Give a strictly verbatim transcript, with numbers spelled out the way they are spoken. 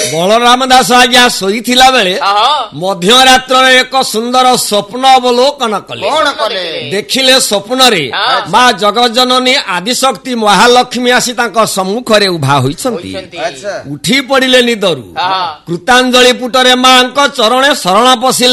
ବଳରାମ ଦାସ ଆଜ୍ଞା ଶୋଇଥିଲା ବେଳେ ମଧ୍ୟରାତ୍ରରେ ଏକ ସୁନ୍ଦର ସ୍ୱପ୍ନ ଅବଲୋକନ କଲେ। ଦେଖିଲେ ସ୍ୱପ୍ନରେ ମା ଜଗଜ୍ଜନନୀ ଆଦିଶକ୍ତି ମହାଲକ୍ଷ୍ମୀ ଆସି ତାଙ୍କ ସମ୍ମୁଖରେ ଉଭା ହୋଇଛନ୍ତି। ଉଠି ପଡିଲେ ନିଦରୁ, କୃତାଞ୍ଜଳି ପୁଟରେ ମାଙ୍କ ଚରଣେ ଶରଣ ପଶିଲେ।